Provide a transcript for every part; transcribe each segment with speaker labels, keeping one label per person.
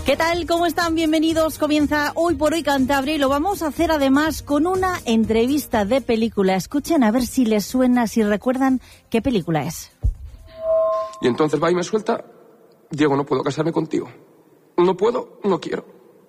Speaker 1: ¿Qué tal? ¿Cómo están? Bienvenidos. Comienza Hoy por Hoy Cantabria y lo vamos a hacer además con una entrevista de película. Escuchen a ver si les suena, si recuerdan qué película es.
Speaker 2: Y entonces va y me suelta: Diego, no puedo casarme contigo. No puedo, no quiero.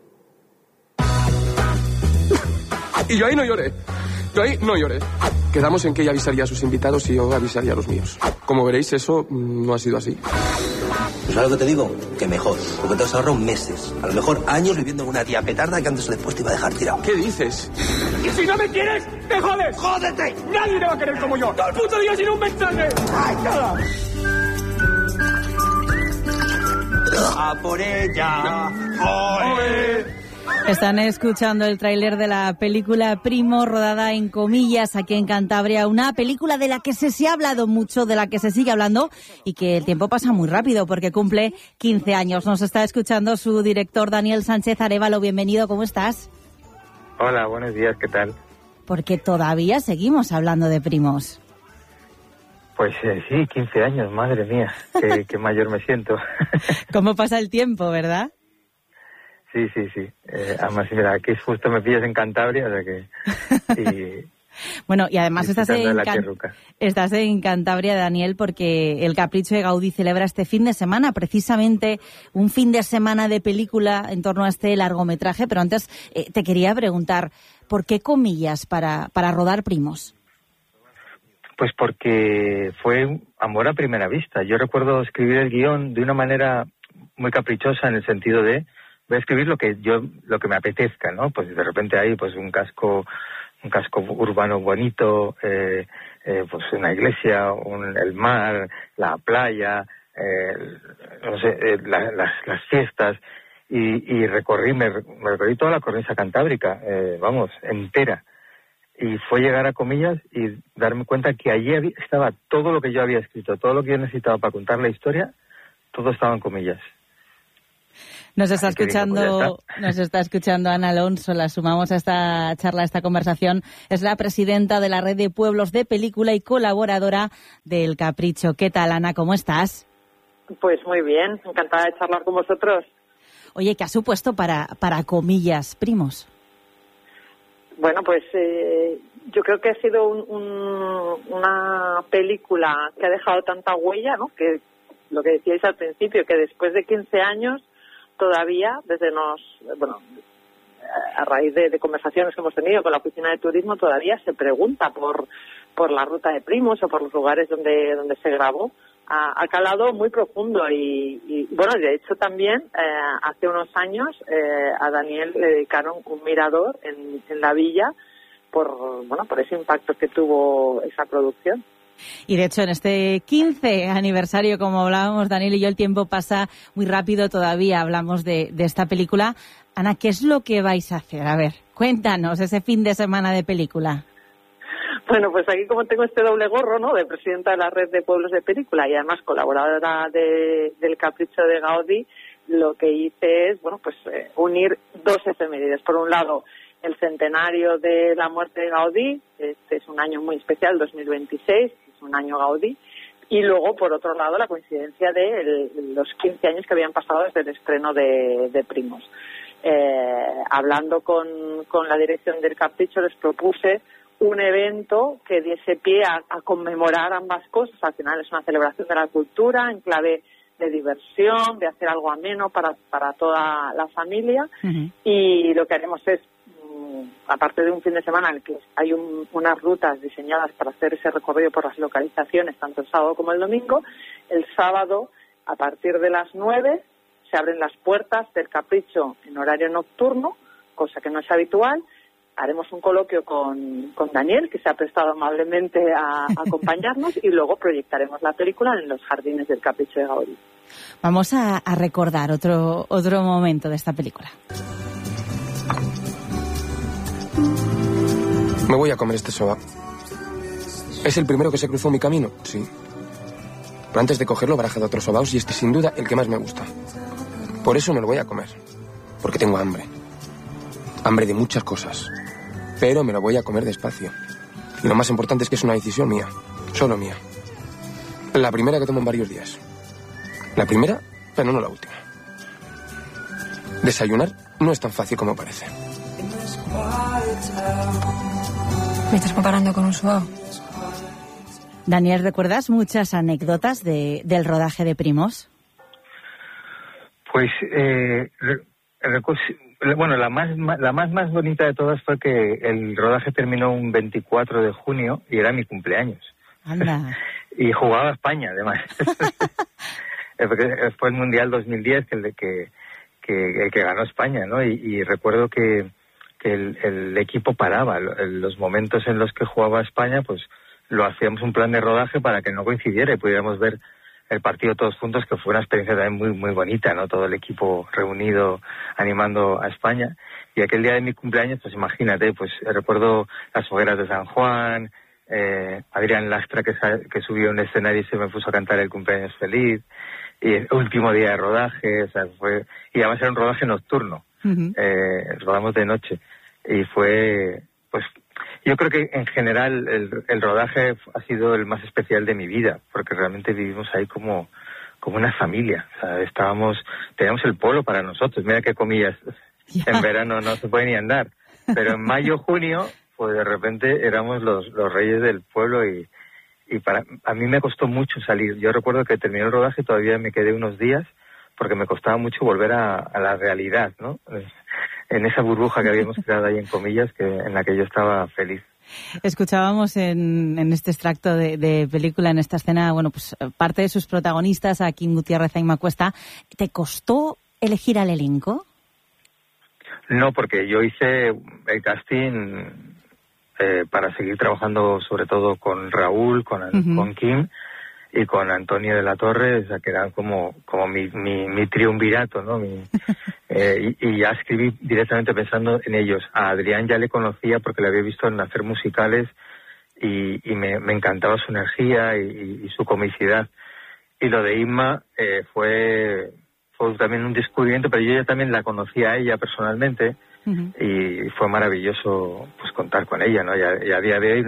Speaker 2: Y yo ahí no lloré. Quedamos en que ella avisaría a sus invitados y yo avisaría a los míos. Como veréis, eso no ha sido así.
Speaker 3: Pues ahora lo que te digo, que mejor, porque te has ahorrado meses, a lo mejor años viviendo en una tía petarda que antes o después te iba a dejar tirado.
Speaker 2: ¿Qué dices?
Speaker 4: ¡Y si no me quieres, te jodes!
Speaker 3: ¡Jódete!
Speaker 4: ¡Nadie te va a querer como yo! ¡Todo el puto día sin un mensaje! ¡Ay, nada!
Speaker 3: ¡A por ella! ¡Oe!
Speaker 1: Están escuchando el tráiler de la película Primo, rodada en comillas aquí en Cantabria, una película de la que se ha hablado mucho, de la que se sigue hablando y que el tiempo pasa muy rápido porque cumple 15 años. Nos está escuchando su director Daniel Sánchez Arévalo. Bienvenido, ¿cómo estás?
Speaker 5: Hola, buenos días, ¿qué tal?
Speaker 1: Porque todavía seguimos hablando de Primos.
Speaker 5: Pues sí, 15 años, madre mía, qué mayor me siento.
Speaker 1: ¿Cómo pasa el tiempo, verdad?
Speaker 5: Sí. Además, mira, aquí justo me pillas en Cantabria, o sea que...
Speaker 1: Bueno, y además estás en Cantabria, Daniel, porque el Capricho de Gaudí celebra este fin de semana, precisamente un fin de semana de película en torno a este largometraje. Pero antes te quería preguntar, ¿por qué comillas para rodar Primos?
Speaker 5: Pues porque fue amor a primera vista. Yo recuerdo escribir el guión de una manera muy caprichosa, en el sentido de voy a escribir lo que me apetezca, ¿no? Pues de repente hay pues un casco urbano bonito, pues una iglesia, el mar, la playa, no sé, las fiestas, y me recorrí toda la cornisa cantábrica, entera. Y fue llegar a comillas y darme cuenta que allí estaba todo lo que yo había escrito, todo lo que yo necesitaba para contar la historia, todo estaba en comillas.
Speaker 1: Nos está escuchando Ana Alonso, la sumamos a esta charla, a esta conversación. Es la presidenta de la Red de Pueblos de Película y colaboradora del Capricho. ¿Qué tal, Ana? ¿Cómo estás?
Speaker 6: Pues muy bien, encantada de charlar con vosotros.
Speaker 1: Oye, ¿qué ha supuesto para comillas, Primos?
Speaker 6: Bueno, pues yo creo que ha sido una película que ha dejado tanta huella, ¿no? Que lo que decíais al principio, que después de 15 años todavía, a raíz de conversaciones que hemos tenido con la Oficina de Turismo, todavía se pregunta por la ruta de Primos o por los lugares donde se grabó. Ha calado muy profundo y de hecho también hace unos años a Daniel le dedicaron un mirador en la villa por ese impacto que tuvo esa producción.
Speaker 1: Y de hecho en este 15 aniversario, como hablábamos Daniel y yo, el tiempo pasa muy rápido todavía. Hablamos de esta película. Ana, ¿qué es lo que vais a hacer? A ver, cuéntanos ese fin de semana de película.
Speaker 6: Bueno, pues aquí como tengo este doble gorro, ¿no?, de presidenta de la Red de Pueblos de Película y además colaboradora del Capricho de Gaudí, lo que hice es, unir dos efemérides. Por un lado, el centenario de la muerte de Gaudí, este es un año muy especial, 2026, es un año Gaudí, y luego, por otro lado, la coincidencia de los 15 años que habían pasado desde el estreno de Primos. Hablando con la dirección del Capricho, les propuse un evento que diese pie a conmemorar ambas cosas. Al final es una celebración de la cultura en clave de diversión, de hacer algo ameno para toda la familia. Uh-huh. Y lo que haremos es, aparte de un fin de semana en el que hay unas rutas diseñadas para hacer ese recorrido por las localizaciones, tanto el sábado como el domingo, el sábado, a partir de las 9, se abren las puertas del Capricho en horario nocturno, cosa que no es habitual. Haremos un coloquio con Daniel, que se ha prestado amablemente a acompañarnos, y luego proyectaremos la película en los jardines del Capricho de Gaudí.
Speaker 1: Vamos a recordar otro momento de esta película.
Speaker 2: Me voy a comer este soba. ¿Es el primero que se cruzó mi camino? Sí. Pero antes de cogerlo, he barajado otros sobaos y este, sin duda, el que más me gusta. Por eso me lo voy a comer. Porque tengo hambre. Hambre de muchas cosas. Pero me lo voy a comer despacio. Y lo más importante es que es una decisión mía. Solo mía. La primera que tomo en varios días. La primera, pero no la última. Desayunar no es tan fácil como parece.
Speaker 7: ¿Me estás comparando con un suave?
Speaker 1: Daniel, ¿recuerdas muchas anécdotas del rodaje de Primos?
Speaker 5: Pues, bueno, la más bonita de todas fue que el rodaje terminó un 24 de junio y era mi cumpleaños.
Speaker 1: Anda.
Speaker 5: Y jugaba España, además. Fue el Mundial 2010 el que ganó España, ¿no? Y recuerdo que el equipo paraba. Los momentos en los que jugaba España, pues lo hacíamos un plan de rodaje para que no coincidiera y pudiéramos ver el partido todos juntos, que fue una experiencia también muy, muy bonita, ¿no? Todo el equipo reunido animando a España. Y aquel día de mi cumpleaños, pues imagínate, pues recuerdo las hogueras de San Juan, Adrián Lastra que subió a un escenario y se me puso a cantar el cumpleaños feliz, y el último día de rodaje, o sea, y además era un rodaje nocturno, rodamos de noche, y fue, pues, yo creo que en general el rodaje ha sido el más especial de mi vida, porque realmente vivimos ahí como una familia. O sea, teníamos el pueblo para nosotros. Mira qué comillas, en verano no se puede ni andar, pero en mayo, junio, pues de repente éramos los reyes del pueblo y a mí me costó mucho salir. Yo recuerdo que terminé el rodaje y todavía me quedé unos días porque me costaba mucho volver a la realidad, ¿no? En esa burbuja que habíamos creado ahí en comillas, en la que yo estaba feliz.
Speaker 1: Escuchábamos en este extracto de película, en esta escena, bueno, pues parte de sus protagonistas, a Kim Gutiérrez y Inma Cuesta. ¿Te costó elegir al elenco?
Speaker 5: No, porque yo hice el casting para seguir trabajando sobre todo con Raúl, con Kim y con Antonio de la Torre, o sea, que era como mi triunvirato, ¿no? Y ya escribí directamente pensando en ellos. A Adrián ya le conocía porque le había visto en hacer musicales y me encantaba su energía y su comicidad. Y lo de Inma fue también un descubrimiento, pero yo ya también la conocía a ella personalmente y fue maravilloso pues contar con ella, ¿no? Y a día de hoy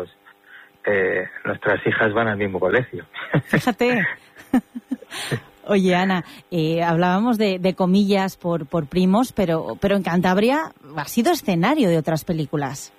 Speaker 5: nuestras hijas van al mismo colegio.
Speaker 1: Fíjate. Oye, Ana, hablábamos de comillas por Primos, pero en Cantabria ha sido escenario de otras películas.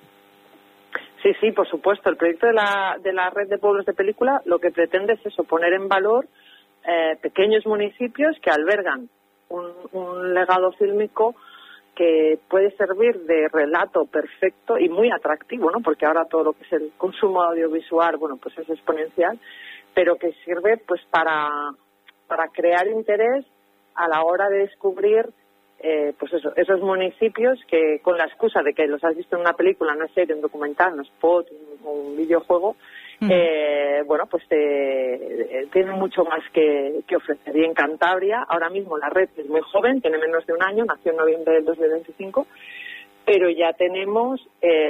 Speaker 6: Sí, por supuesto. El proyecto de la Red de Pueblos de Película lo que pretende es eso, poner en valor pequeños municipios que albergan un legado fílmico que puede servir de relato perfecto y muy atractivo, ¿no? Porque ahora todo lo que es el consumo audiovisual, bueno, pues es exponencial, pero que sirve pues para crear interés a la hora de descubrir pues esos municipios que con la excusa de que los has visto en una película, en una serie, un documental, un spot, un videojuego, bueno, pues tienen mucho más que ofrecer. Y en Cantabria, ahora mismo la red es muy joven, tiene menos de un año, nació en noviembre del 2025, pero ya tenemos,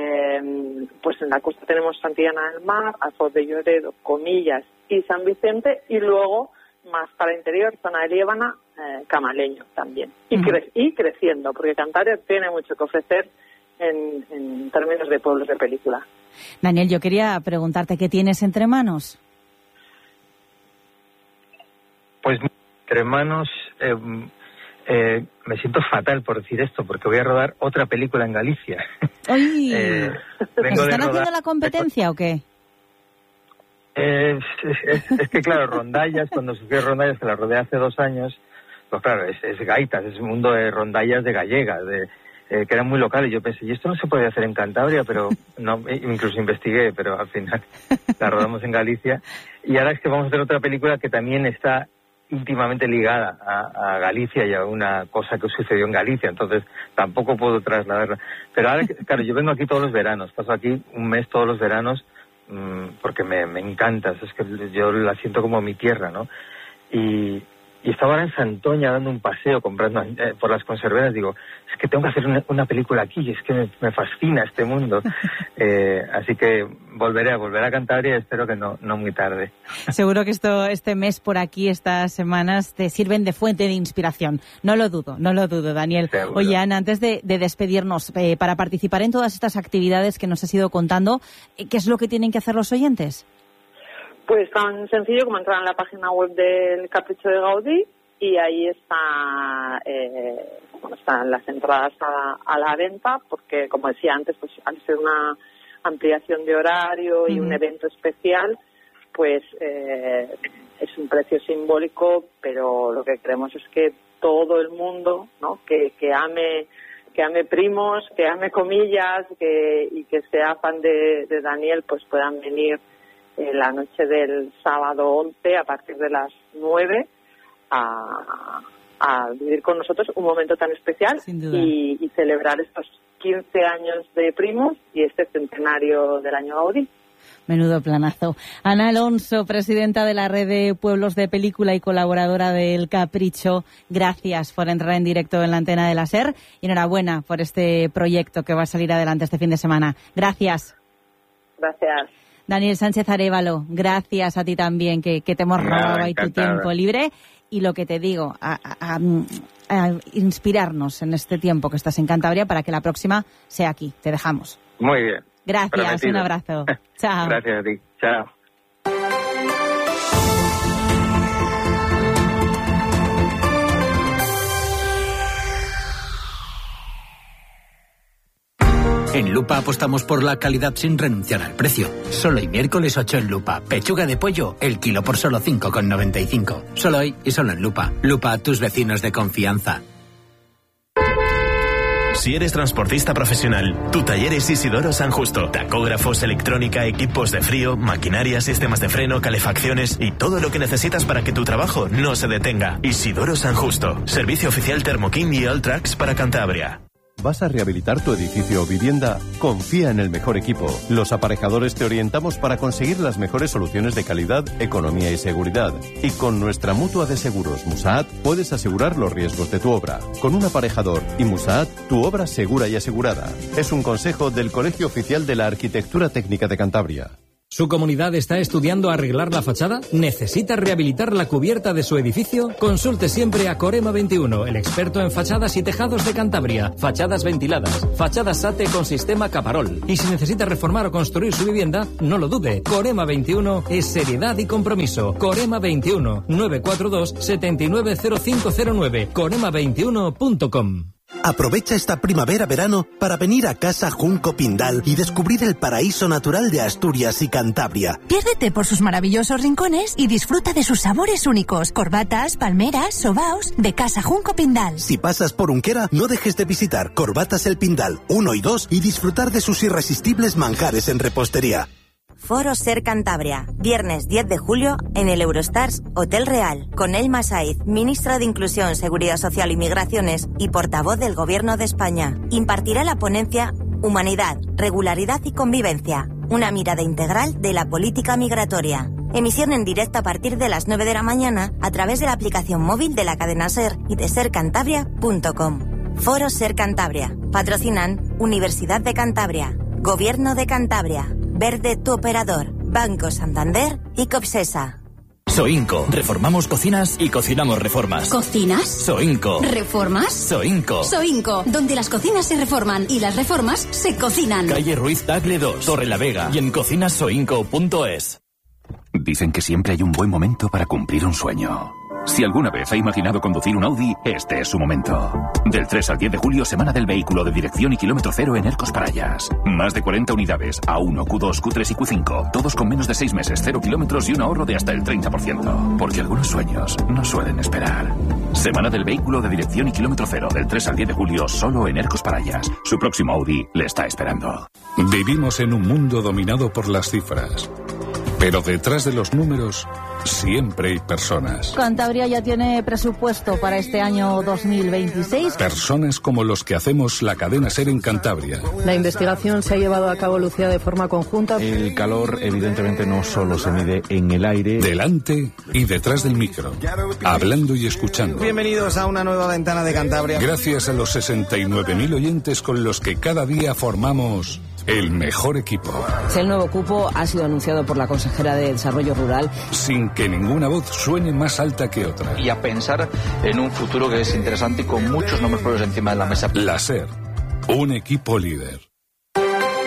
Speaker 6: pues en la costa tenemos Santillana del Mar, Alfoz de Llorero, Comillas y San Vicente, y luego más para el interior, zona de Liébana, Camaleño también. Y creciendo, porque Cantabria tiene mucho que ofrecer en términos de pueblos de película.
Speaker 1: Daniel, yo quería preguntarte, ¿qué tienes entre manos?
Speaker 5: Pues entre manos me siento fatal por decir esto, porque voy a rodar otra película en Galicia.
Speaker 1: ¡Ay! ¿Están haciendo la competencia o qué?
Speaker 5: Es que claro, Rondallas, cuando surgió Rondallas, que la rodé hace 2 años, pues claro, es gaitas, es un mundo de rondallas de gallegas, que eran muy locales. Yo pensé, y esto no se puede hacer en Cantabria, pero no, incluso investigué, pero al final la rodamos en Galicia. Y ahora es que vamos a hacer otra película que también está íntimamente ligada a Galicia y a una cosa que sucedió en Galicia, entonces tampoco puedo trasladarla. Pero ahora, claro, yo vengo aquí todos los veranos, paso aquí un mes todos los veranos, porque me encanta, es que yo la siento como mi tierra, ¿no? Y estaba ahora en Santoña dando un paseo comprando por las conserveras, digo, es que tengo que hacer una película aquí, es que me fascina este mundo. Así que volveré a Cantabria y espero que no muy tarde.
Speaker 1: Seguro que este mes por aquí, estas semanas, te sirven de fuente de inspiración. No lo dudo, Daniel.
Speaker 5: Seguro.
Speaker 1: Oye, Ana, antes de despedirnos, para participar en todas estas actividades que nos has ido contando, ¿qué es lo que tienen que hacer los oyentes?
Speaker 6: Pues tan sencillo como entrar en la página web del Capricho de Gaudí y ahí está están las entradas a la venta, porque, como decía antes, pues al ser una ampliación de horario y un evento especial, pues es un precio simbólico, pero lo que queremos es que todo el mundo, ¿no?, que ame Primos, que ame Comillas, y que sea fan de Daniel, pues puedan venir la noche del sábado 11 a partir de las 9 a vivir con nosotros un momento tan especial y celebrar estos 15 años de Primos y este centenario del año Gaudí.
Speaker 1: Menudo planazo. Ana Alonso, presidenta de la Red de Pueblos de Película y colaboradora del Capricho, gracias por entrar en directo en la antena de la SER y enhorabuena por este proyecto que va a salir adelante este fin de semana. Gracias.
Speaker 6: Gracias.
Speaker 1: Daniel Sánchez Arévalo, gracias a ti también, que te hemos robado ahí tu tiempo libre. Y lo que te digo, a inspirarnos en este tiempo que estás en Cantabria para que la próxima sea aquí. Te dejamos.
Speaker 5: Muy bien.
Speaker 1: Gracias, prometido. Un abrazo. Chao.
Speaker 5: Gracias a ti. Chao.
Speaker 8: En Lupa apostamos por la calidad sin renunciar al precio. Solo hoy miércoles 8 en Lupa. Pechuga de pollo, el kilo por solo 5,95. Solo hoy y solo en Lupa. Lupa, tus vecinos de confianza.
Speaker 9: Si eres transportista profesional, tu taller es Isidoro San Justo. Tacógrafos, electrónica, equipos de frío, maquinaria, sistemas de freno, calefacciones y todo lo que necesitas para que tu trabajo no se detenga. Isidoro San Justo. Servicio oficial Thermoking y Alltrax para Cantabria.
Speaker 10: ¿Vas a rehabilitar tu edificio o vivienda? Confía en el mejor equipo. Los aparejadores te orientamos para conseguir las mejores soluciones de calidad, economía y seguridad. Y con nuestra mutua de seguros Musaat puedes asegurar los riesgos de tu obra. Con un aparejador y Musaat, tu obra segura y asegurada. Es un consejo del Colegio Oficial de la Arquitectura Técnica de Cantabria.
Speaker 11: ¿Su comunidad está estudiando arreglar la fachada? ¿Necesita rehabilitar la cubierta de su edificio? Consulte siempre a Corema 21, el experto en fachadas y tejados de Cantabria. Fachadas ventiladas, fachadas SATE con sistema Caparol. Y si necesita reformar o construir su vivienda, no lo dude. Corema 21 es seriedad y compromiso. Corema 21, 942 790509. Corema21.com.
Speaker 12: Aprovecha esta primavera-verano para venir a Casa Junco Pindal y descubrir el paraíso natural de Asturias y Cantabria.
Speaker 13: Piérdete por sus maravillosos rincones y disfruta de sus sabores únicos. Corbatas, palmeras, sobaos de Casa Junco Pindal.
Speaker 12: Si pasas por Unquera, no dejes de visitar Corbatas El Pindal 1 y 2 y disfrutar de sus irresistibles manjares en repostería.
Speaker 14: Foro Ser Cantabria, viernes 10 de julio en el Eurostars Hotel Real, con Elma Saiz, ministra de Inclusión, Seguridad Social y Migraciones y portavoz del Gobierno de España. Impartirá la ponencia Humanidad, Regularidad y Convivencia, una mirada integral de la política migratoria. Emisión en directo a partir de las 9 de la mañana a través de la aplicación móvil de la cadena SER y de sercantabria.com. Foro Ser Cantabria. Patrocinan Universidad de Cantabria, Gobierno de Cantabria, Verde tu operador, Banco Santander y Copsesa.
Speaker 15: Soinco. Reformamos cocinas y cocinamos reformas.
Speaker 16: ¿Cocinas?
Speaker 15: Soinco.
Speaker 16: ¿Reformas?
Speaker 15: Soinco.
Speaker 16: Soinco, donde las cocinas se reforman y las reformas se cocinan.
Speaker 15: Calle Ruiz Tagle 2, Torre la Vega y en cocinasoinco.es.
Speaker 17: Dicen que siempre hay un buen momento para cumplir un sueño. Si alguna vez ha imaginado conducir un Audi, este es su momento. Del 3 al 10 de julio, semana del vehículo de dirección y kilómetro cero en Ercos Parayas. Más de 40 unidades, A1, Q2, Q3 y Q5. Todos con menos de 6 meses, 0 kilómetros y un ahorro de hasta el 30%. Porque algunos sueños no suelen esperar. Semana del vehículo de dirección y kilómetro cero, del 3 al 10 de julio, solo en Ercos Parayas. Su próximo Audi le está esperando.
Speaker 18: Vivimos en un mundo dominado por las cifras. Pero detrás de los números siempre hay personas.
Speaker 1: Cantabria ya tiene presupuesto para este año 2026.
Speaker 18: Personas como los que hacemos la cadena SER en Cantabria.
Speaker 19: La investigación se ha llevado a cabo, Lucía, de forma conjunta.
Speaker 20: El calor, evidentemente, no solo se mide en el aire.
Speaker 18: Delante y detrás del micro. Hablando y escuchando.
Speaker 21: Bienvenidos a una nueva ventana de Cantabria.
Speaker 18: Gracias a los 69.000 oyentes con los que cada día formamos el mejor equipo.
Speaker 19: El nuevo cupo ha sido anunciado por la consejera de Desarrollo Rural.
Speaker 18: Sin que ninguna voz suene más alta que otra.
Speaker 22: Y a pensar en un futuro que es interesante y con muchos nombres propios encima de la mesa.
Speaker 18: La SER, un equipo líder.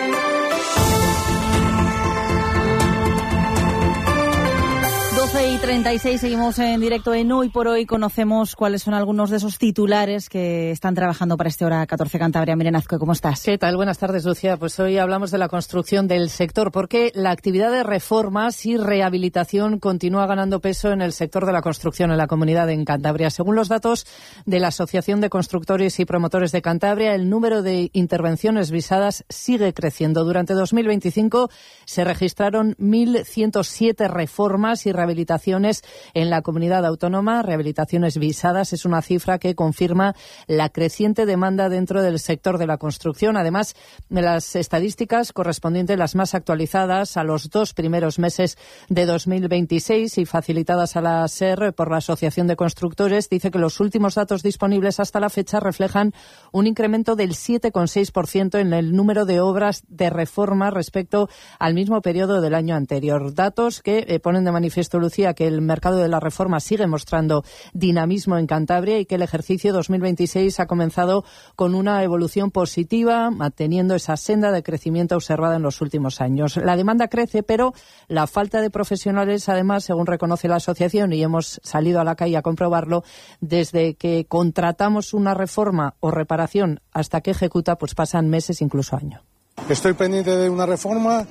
Speaker 1: 12:30 8:36, seguimos en directo en Hoy por Hoy. Conocemos cuáles son algunos de esos titulares que están trabajando para este Hora 14 Cantabria. Miren Azcue, ¿cómo estás?
Speaker 3: ¿Qué tal? Buenas tardes, Lucía. Pues hoy hablamos de la construcción del sector, porque la actividad de reformas y rehabilitación continúa ganando peso en el sector de la construcción en la comunidad en Cantabria. Según los datos de la Asociación de Constructores y Promotores de Cantabria, el número de intervenciones visadas sigue creciendo. Durante 2025 se registraron 1.107 reformas y rehabilitaciones en la comunidad autónoma. Rehabilitaciones visadas es una cifra que confirma la creciente demanda dentro del sector de la construcción. Además de las estadísticas correspondientes, las más actualizadas a los 2 primeros meses de 2026 y facilitadas a la SER por la Asociación de Constructores, dice que los últimos datos disponibles hasta la fecha reflejan un incremento del 7,6% en el número de obras de reforma respecto al mismo periodo del año anterior. Datos que ponen de manifiesto, Lucía, que el mercado de la reforma sigue mostrando dinamismo en Cantabria y que el ejercicio 2026 ha comenzado con una evolución positiva, manteniendo esa senda de crecimiento observada en los últimos años. La demanda crece, pero la falta de profesionales, además, según reconoce la asociación, y hemos salido a la calle a comprobarlo, desde que contratamos una reforma o reparación hasta que ejecuta, pues pasan meses, incluso años.
Speaker 4: Estoy pendiente de una reforma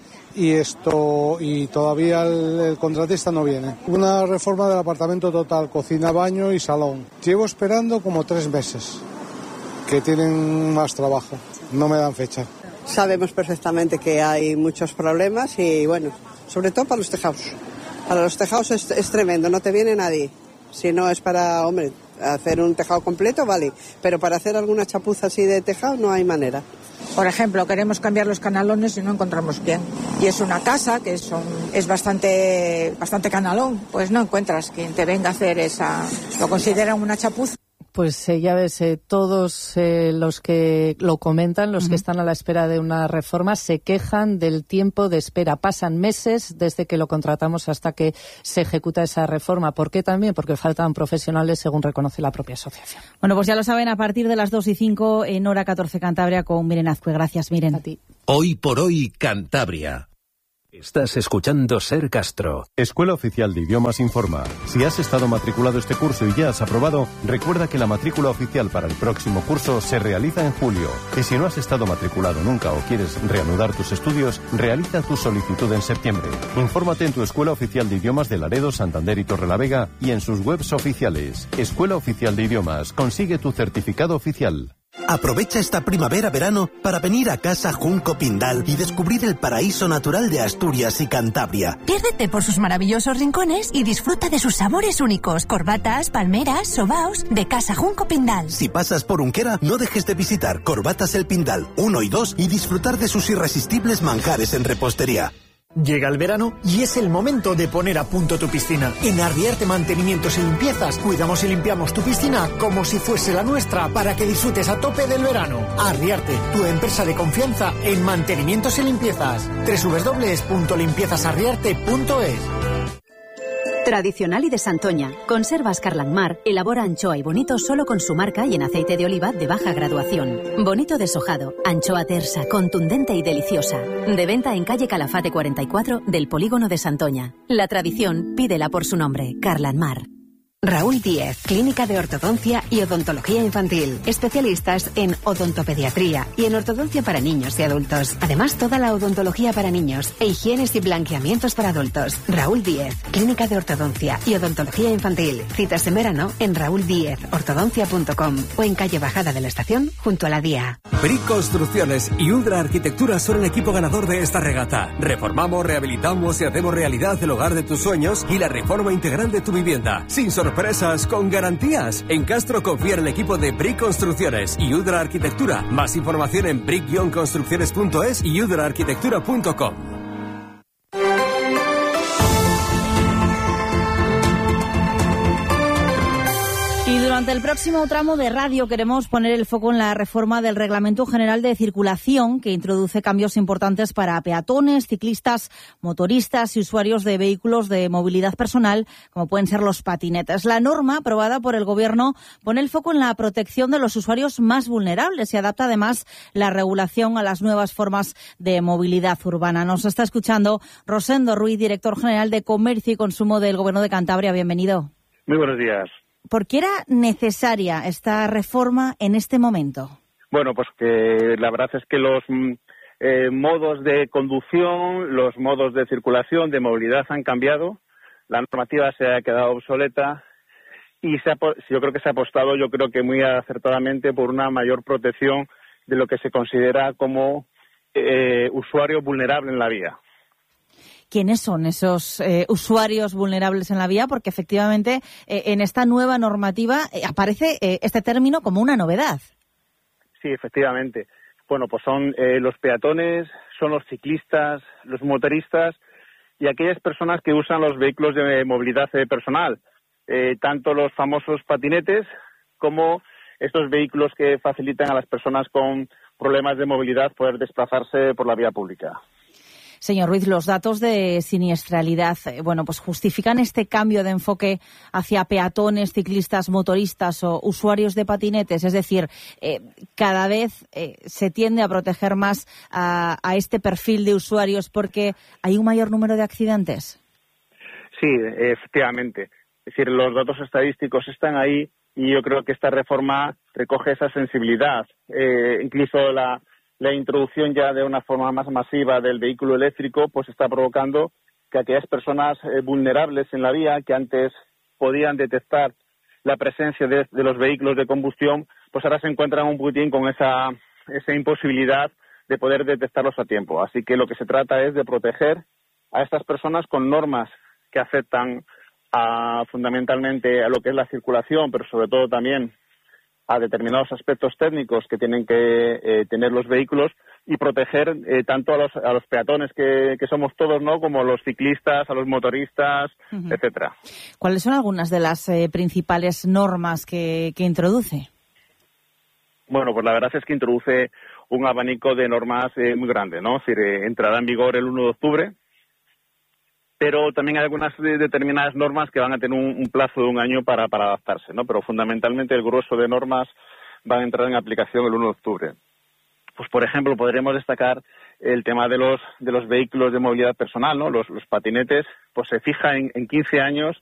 Speaker 4: y todavía el contratista no viene. Una reforma del apartamento total, cocina, baño y salón. Llevo esperando como 3 meses, que tienen más trabajo. No me dan fecha.
Speaker 23: Sabemos perfectamente que hay muchos problemas y, bueno, sobre todo para los tejados. Para los tejados es tremendo, no te viene nadie. Si no es para, hombre, hacer un tejado completo, vale. Pero para hacer alguna chapuza así de tejado no hay manera.
Speaker 24: Por ejemplo, queremos cambiar los canalones y no encontramos quién. Y es una casa que es bastante canalón, pues no encuentras quien te venga a hacer lo consideran una chapuza.
Speaker 3: Pues ya ves, todos los que lo comentan, los que están a la espera de una reforma, se quejan del tiempo de espera. Pasan meses desde que lo contratamos hasta que se ejecuta esa reforma. ¿Por qué también? Porque faltan profesionales, según reconoce la propia asociación.
Speaker 1: Bueno, pues ya lo saben, a partir de las 2:05 en Hora 14 Cantabria con Miren Azcue. Gracias, Miren.
Speaker 3: A ti.
Speaker 25: Hoy por Hoy, Cantabria. Estás escuchando Ser Castro.
Speaker 10: Escuela Oficial de Idiomas informa. Si has estado matriculado este curso y ya has aprobado, recuerda que la matrícula oficial para el próximo curso se realiza en julio. Y si no has estado matriculado nunca o quieres reanudar tus estudios, realiza tu solicitud en septiembre. Infórmate en tu Escuela Oficial de Idiomas de Laredo, Santander y Torrelavega y en sus webs oficiales. Escuela Oficial de Idiomas. Consigue tu certificado oficial.
Speaker 12: Aprovecha esta primavera-verano para venir a Casa Junco Pindal y descubrir el paraíso natural de Asturias y Cantabria.
Speaker 13: Piérdete por sus maravillosos rincones y disfruta de sus sabores únicos. Corbatas, palmeras, sobaos, de Casa Junco Pindal.
Speaker 12: Si pasas por Unquera, no dejes de visitar Corbatas El Pindal 1 y 2 y disfrutar de sus irresistibles manjares en repostería.
Speaker 26: Llega el verano y es el momento de poner a punto tu piscina. En Arriarte Mantenimientos y Limpiezas cuidamos y limpiamos tu piscina como si fuese la nuestra para que disfrutes a tope del verano. Arriarte, tu empresa de confianza en mantenimientos y limpiezas. www.limpiezasarriarte.es.
Speaker 16: Tradicional y de Santoña. Conservas Carlanmar elabora anchoa y bonito solo con su marca y en aceite de oliva de baja graduación. Bonito deshojado, anchoa tersa, contundente y deliciosa. De venta en calle Calafate 44 del Polígono de Santoña. La tradición, pídela por su nombre, Carlanmar.
Speaker 27: Raúl Díez, Clínica de Ortodoncia y Odontología Infantil. Especialistas en odontopediatría y en ortodoncia para niños y adultos. Además, toda la odontología para niños e higienes y blanqueamientos para adultos. Raúl Díez, Clínica de Ortodoncia y Odontología Infantil. Citas en verano en rauldiezortodoncia.com o en calle Bajada de la Estación, junto a la Día.
Speaker 28: Brick Construcciones y Udra Arquitectura son el equipo ganador de esta regata. Reformamos, rehabilitamos y hacemos realidad el hogar de tus sueños y la reforma integral de tu vivienda. Sin sorpresas, con garantías. En Castro confía en el equipo de Brick Construcciones y Udra Arquitectura. Más información en brick-construcciones.es y udraarquitectura.com.
Speaker 1: Y durante Desde el próximo tramo de radio queremos poner el foco en la reforma del Reglamento General de Circulación, que introduce cambios importantes para peatones, ciclistas, motoristas y usuarios de vehículos de movilidad personal, como pueden ser los patinetes. La norma, aprobada por el Gobierno, pone el foco en la protección de los usuarios más vulnerables y adapta además la regulación a las nuevas formas de movilidad urbana. Nos está escuchando Rosendo Ruiz, director general de Comercio y Consumo del Gobierno de Cantabria. Bienvenido.
Speaker 2: Muy buenos días.
Speaker 1: ¿Por qué era necesaria esta reforma en este momento?
Speaker 2: Bueno, pues que la verdad es que los modos de conducción, los modos de circulación, de movilidad han cambiado, la normativa se ha quedado obsoleta y yo creo que se ha apostado, yo creo que muy acertadamente, por una mayor protección de lo que se considera como usuario vulnerable en la vía.
Speaker 1: ¿Quiénes son esos usuarios vulnerables en la vía? Porque efectivamente en esta nueva normativa aparece este término como una novedad.
Speaker 2: Sí, efectivamente. Bueno, pues son los peatones, son los ciclistas, los motoristas y aquellas personas que usan los vehículos de movilidad personal, tanto los famosos patinetes como estos vehículos que facilitan a las personas con problemas de movilidad poder desplazarse por la vía pública.
Speaker 1: Señor Ruiz, los datos de siniestralidad, pues justifican este cambio de enfoque hacia peatones, ciclistas, motoristas o usuarios de patinetes. Es decir, cada vez se tiende a proteger más a este perfil de usuarios porque hay un mayor número de accidentes.
Speaker 2: Sí, efectivamente. Es decir, los datos estadísticos están ahí y yo creo que esta reforma recoge esa sensibilidad. Incluso la introducción ya de una forma más masiva del vehículo eléctrico pues está provocando que aquellas personas vulnerables en la vía que antes podían detectar la presencia de los vehículos de combustión, pues ahora se encuentran un poquitín con esa imposibilidad de poder detectarlos a tiempo. Así que lo que se trata es de proteger a estas personas con normas que afectan fundamentalmente a lo que es la circulación, pero sobre todo también a determinados aspectos técnicos que tienen que tener los vehículos y proteger tanto a los peatones que somos todos, ¿no?, como a los ciclistas, a los motoristas, etcétera.
Speaker 1: ¿Cuáles son algunas de las principales normas que introduce?
Speaker 2: Bueno, pues la verdad es que introduce un abanico de normas muy grande, ¿no? Es decir, entrará en vigor el 1 de octubre, pero también hay algunas determinadas normas que van a tener un plazo de un año para adaptarse, ¿no? Pero fundamentalmente el grueso de normas van a entrar en aplicación el 1 de octubre. Pues, por ejemplo, podremos destacar el tema de los vehículos de movilidad personal, ¿no? Los patinetes, pues se fija en 15 años